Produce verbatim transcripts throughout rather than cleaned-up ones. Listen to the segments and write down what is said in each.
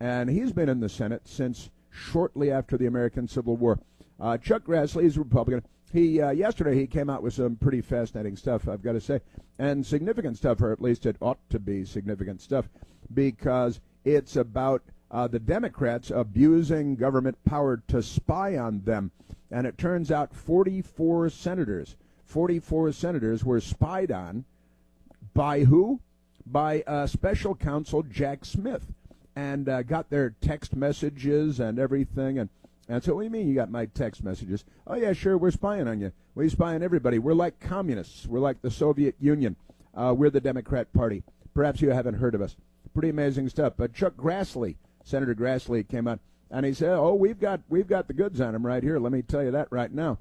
and he's been in the Senate since shortly after the American Civil War. Uh, Chuck Grassley is a Republican. He uh, yesterday he came out with some pretty fascinating stuff, I've got to say, and significant stuff, or at least it ought to be significant stuff, because it's about uh, the Democrats abusing government power to spy on them. And it turns out forty-four senators, forty-four senators were spied on by who? By uh, special counsel Jack Smith, and uh, got their text messages and everything. And, and so, what do you mean you got my text messages? Oh, yeah, sure, we're spying on you. We spy on everybody. We're like communists. We're like the Soviet Union. Uh, we're the Democrat Party. Perhaps you haven't heard of us. Pretty amazing stuff. But Chuck Grassley, Senator Grassley, came out, and he said, oh, we've got we've got the goods on him right here. Let me tell you that right now.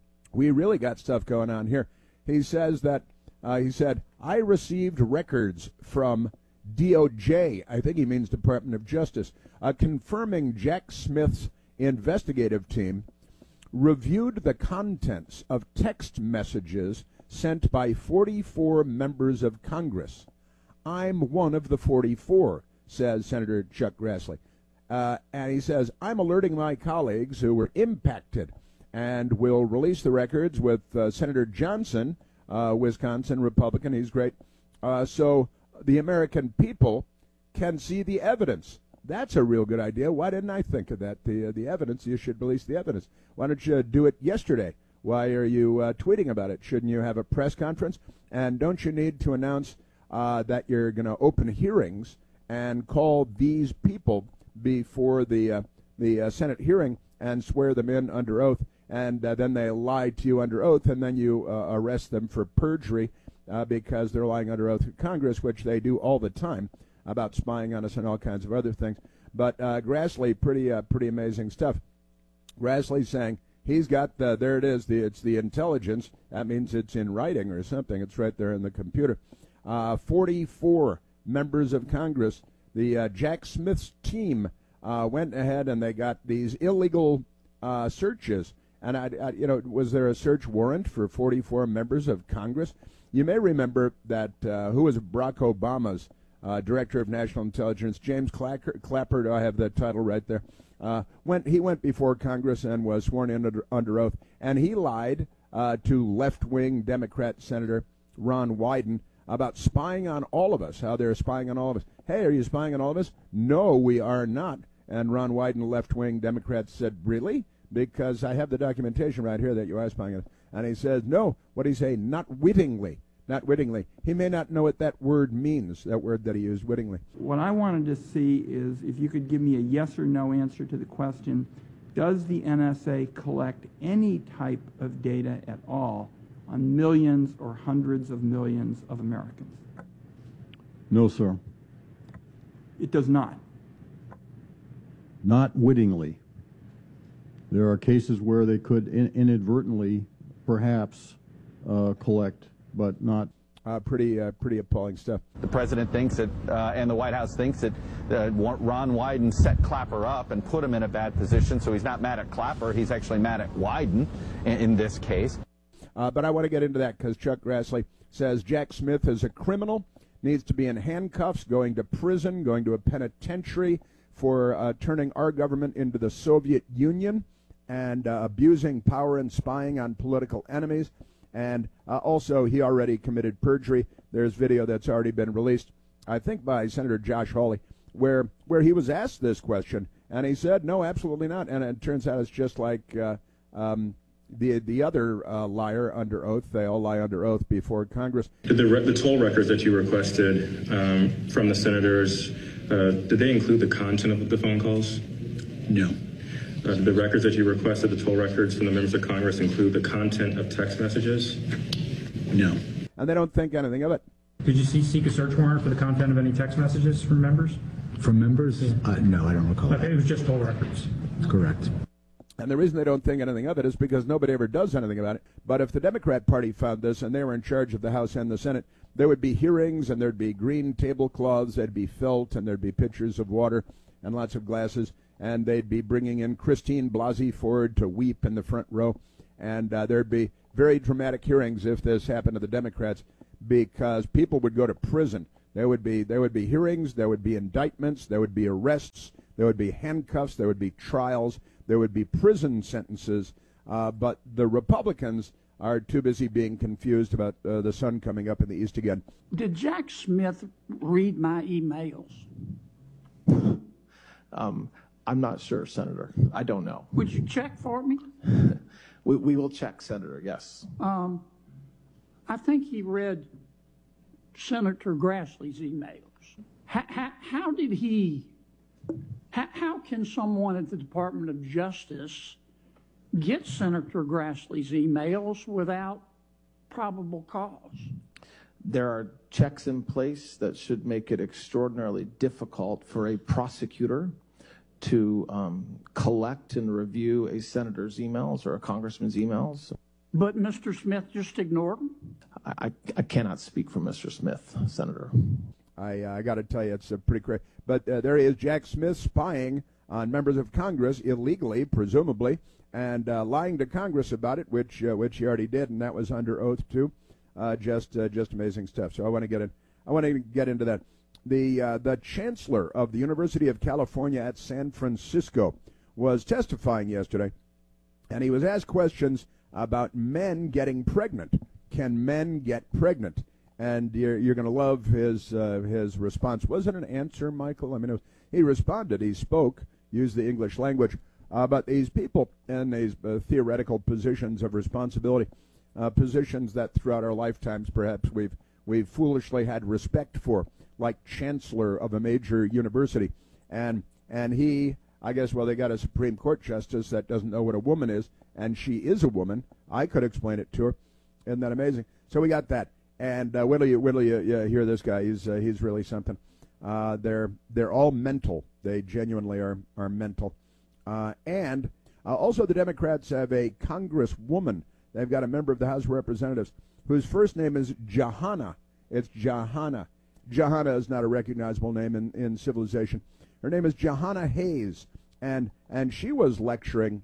We really got stuff going on here. He says that, uh, he said, I received records from D O J, I think he means Department of Justice, uh, confirming Jack Smith's investigative team reviewed the contents of text messages sent by forty-four members of Congress. I'm one of the forty-four, says Senator Chuck Grassley. Uh, and he says, I'm alerting my colleagues who were impacted and will release the records with uh, Senator Johnson, uh, Wisconsin Republican. He's great. Uh, so the American people can see the evidence. That's a real good idea. Why didn't I think of that? The uh, the evidence, you should release the evidence. Why don't you do it yesterday? Why are you uh, tweeting about it? Shouldn't you have a press conference? And don't you need to announce uh, that you're going to open hearings and call these people before the uh, the uh, Senate hearing and swear them in under oath, and uh, then they lie to you under oath, and then you uh, arrest them for perjury uh, because they're lying under oath to Congress, which they do all the time, about spying on us and all kinds of other things. But uh, Grassley, pretty uh, pretty amazing stuff. Grassley saying he's got the, there it is, the it's the intelligence. That means it's in writing or something. It's right there in the computer. Uh, forty-four members of Congress, the uh, Jack Smith's team uh, went ahead and they got these illegal uh, searches. And I, I, you know, was there a search warrant for forty-four members of Congress? You may remember that uh, who was Barack Obama's Uh, Director of National Intelligence, James Clapper, Clapper, I have the title right there, uh, went, he went before Congress and was sworn in under, under oath, and he lied uh, to left-wing Democrat Senator Ron Wyden about spying on all of us, how they're spying on all of us. Hey, are you spying on all of us? No, we are not. And Ron Wyden, left-wing Democrat, said, really? Because I have the documentation right here that you are spying on us. And he says, no, what did he say? Not wittingly. Not wittingly. He may not know what that word means, that word that he used, wittingly. What I wanted to see is if you could give me a yes or no answer to the question, does the N S A collect any type of data at all on millions or hundreds of millions of Americans? No, sir. It does not. Not wittingly. There are cases where they could in inadvertently, perhaps, uh, collect, but not. Uh, pretty, uh, pretty appalling stuff. The president thinks that, uh, and the White House thinks that uh, Ron Wyden set Clapper up and put him in a bad position. So he's not mad at Clapper; he's actually mad at Wyden in, in this case. Uh, but I want to get into that because Chuck Grassley says Jack Smith is a criminal, needs to be in handcuffs, going to prison, going to a penitentiary for uh, turning our government into the Soviet Union and uh, abusing power and spying on political enemies. And uh, also, he already committed perjury. There's video that's already been released, I think, by Senator Josh Hawley, where where he was asked this question, and he said, no, absolutely not. And it turns out it's just like uh, um, the the other uh, liar under oath. They all lie under oath before Congress. Did the, the toll records that you requested um, from the senators, uh, did they include the content of the phone calls? No. Uh, the records that you requested, the toll records from the members of Congress, include the content of text messages? No. And they don't think anything of it. Did you see, seek a search warrant for the content of any text messages from members? From members? Yeah. Uh, no, I don't recall Okay, that. it was just toll records. Correct. And the reason they don't think anything of it is because nobody ever does anything about it. But if the Democrat Party found this and they were in charge of the House and the Senate, there would be hearings and there'd be green tablecloths, there'd be felt, and there'd be pitchers of water and lots of glasses. And they'd be bringing in Christine Blasey Ford to weep in the front row. And uh, there'd be very dramatic hearings if this happened to the Democrats, because people would go to prison. There would be there would be hearings, there would be indictments, there would be arrests, there would be handcuffs, there would be trials, there would be prison sentences, uh, but the Republicans are too busy being confused about uh, the sun coming up in the east again. Did Jack Smith read my emails? Um, I'm not sure, Senator. I don't know. Would you check for me? We, we will check, Senator, yes. Um, I think he read Senator Grassley's emails. How, how, how did he, how, how can someone at the Department of Justice get Senator Grassley's emails without probable cause? There are checks in place that should make it extraordinarily difficult for a prosecutor to um, collect and review a senator's emails or a congressman's emails. But Mister Smith just ignored them? I, I, I cannot speak for Mister Smith, Senator. I, uh, I got to tell you, it's uh, pretty crazy. But uh, there he is, Jack Smith, spying on members of Congress illegally, presumably, and uh, lying to Congress about it, which uh, which he already did, and that was under oath too. Uh, just uh, just amazing stuff. So I want to get in. I want to get into that. The uh, the chancellor of the University of California at San Francisco was testifying yesterday, and he was asked questions about men getting pregnant. Can men get pregnant? And you're, you're going to love his uh, his response. Was it an answer, Michael? I mean, it was, he responded. He spoke, used the English language. Uh, but these people in these uh, theoretical positions of responsibility, uh, positions that throughout our lifetimes perhaps we've we've foolishly had respect for, like chancellor of a major university, and and he, I guess, well, they got a Supreme Court justice that doesn't know what a woman is, and she is a woman. I could explain it to her. Isn't that amazing? So we got that, and uh, wait till you wait till you, you hear this guy. He's uh, he's really something. Uh, they're they're all mental. They genuinely are are mental. Uh, and uh, also the Democrats have a congresswoman. They've got a member of the House of Representatives whose first name is Johanna. It's Johanna. Johanna is not a recognizable name in, in civilization. Her name is Johanna Hayes, and and she was lecturing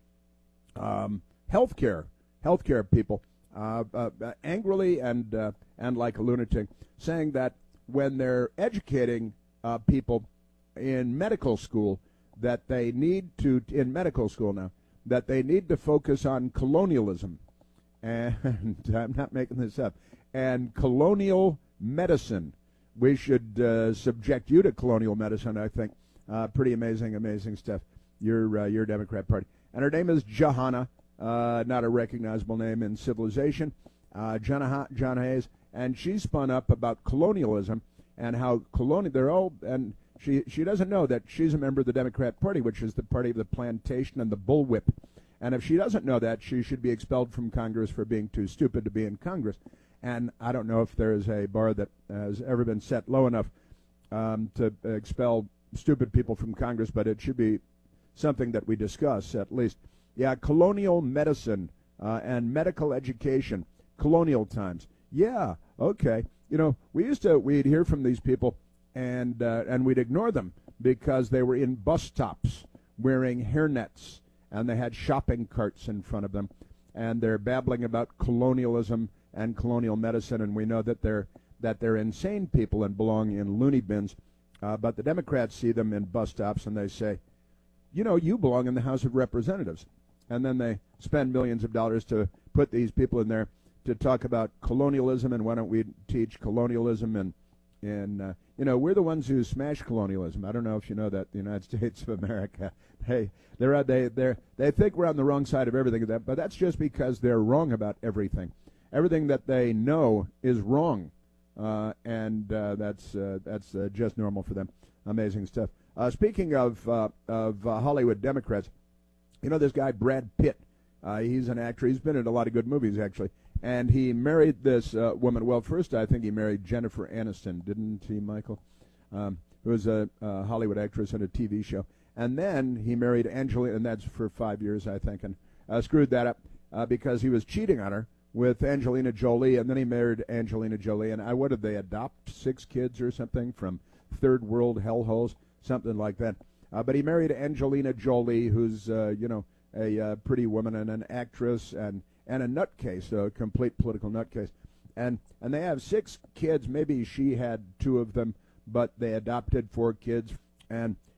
um, healthcare healthcare people uh, uh, angrily and uh, and like a lunatic, saying that when they're educating uh, people in medical school, that they need to, in medical school now, that they need to focus on colonialism. And I'm not making this up. And colonial medicine. We should uh, subject you to colonial medicine, I think. Uh, pretty amazing, amazing stuff. Your, uh, your Democrat Party. And her name is Johanna, uh, not a recognizable name in civilization. Uh, Johanna, John Hayes. And she spun up about colonialism and how colonial, they're all, and She she doesn't know that she's a member of the Democrat Party, which is the party of the plantation and the bullwhip. And if she doesn't know that, she should be expelled from Congress for being too stupid to be in Congress. And I don't know if there is a bar that has ever been set low enough um, to expel stupid people from Congress, but it should be something that we discuss at least. Yeah, colonial medicine uh, and medical education, colonial times. Yeah, okay. You know, we used to, we'd hear from these people, and uh, and we'd ignore them because they were in bus stops wearing hairnets, and they had shopping carts in front of them, and they're babbling about colonialism and colonial medicine, and we know that they're that they're insane people and belong in loony bins. Uh, but the Democrats see them in bus stops, and they say, you know, you belong in the House of Representatives. And then they spend millions of dollars to put these people in there to talk about colonialism, and why don't we teach colonialism and And, uh, you know, we're the ones who smash colonialism. I don't know if you know that, the United States of America. Hey, they're, they they they think we're on the wrong side of everything, but that's just because they're wrong about everything. Everything that they know is wrong, uh, and uh, that's uh, that's uh, just normal for them. Amazing stuff. Uh, speaking of, uh, of uh, Hollywood Democrats, you know this guy, Brad Pitt. Uh, he's an actor. He's been in a lot of good movies, actually. And he married this uh, woman. Well, first I think he married Jennifer Aniston, didn't he, Michael? Um, who was a, a Hollywood actress in a T V show. And then he married Angelina, and that's for five years, I think, and uh, screwed that up uh, because he was cheating on her with Angelina Jolie, and then he married Angelina Jolie. And I, what did they adopt, six kids or something from third world hellholes, something like that. Uh, but he married Angelina Jolie, who's, uh, you know, a uh, pretty woman and an actress, and and a nutcase, a complete political nutcase. And and they have six kids. Maybe she had two of them, but they adopted four kids. And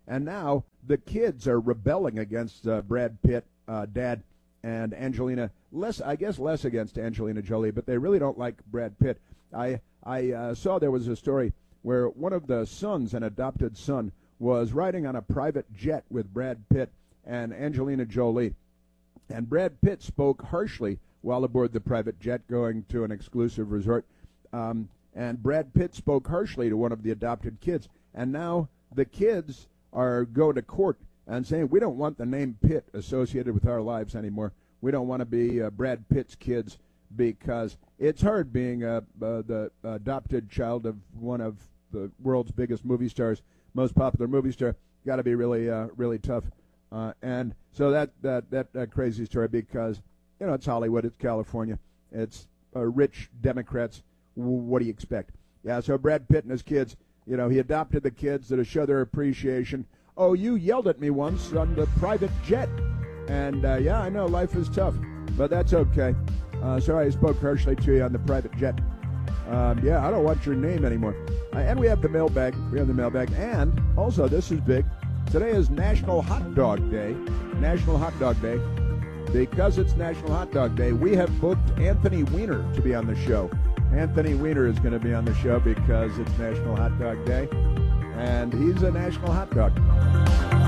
And now the kids are rebelling against uh, Brad Pitt, uh, Dad, and Angelina. Less, I guess, less against Angelina Jolie, but they really don't like Brad Pitt. I I uh, saw there was a story where one of the sons, an adopted son, was riding on a private jet with Brad Pitt and Angelina Jolie. And Brad Pitt spoke harshly while aboard the private jet going to an exclusive resort. Um, and Brad Pitt spoke harshly to one of the adopted kids. And now the kids are going to court and saying, we don't want the name Pitt associated with our lives anymore. We don't want to be uh, Brad Pitt's kids, because it's hard being uh, uh, the adopted child of one of the world's biggest movie stars, most popular movie star. Got to be really, uh, really tough. Uh, and so that that that uh, crazy story, because you know it's Hollywood, it's California, it's uh, rich Democrats. W- what do you expect? Yeah. So Brad Pitt and his kids, you know, he adopted the kids to show their appreciation. Oh, you yelled at me once on the private jet, and uh, yeah, I know life is tough, but that's okay. Uh, sorry, I spoke harshly to you on the private jet. Um, yeah, I don't want your name anymore. Uh, and we have the mailbag. We have the mailbag. And also, this is big. Today is National Hot Dog Day. National Hot Dog Day. Because it's National Hot Dog Day, we have booked Anthony Weiner to be on the show. Anthony Weiner is going to be on the show because it's National Hot Dog Day. And he's a national hot dog.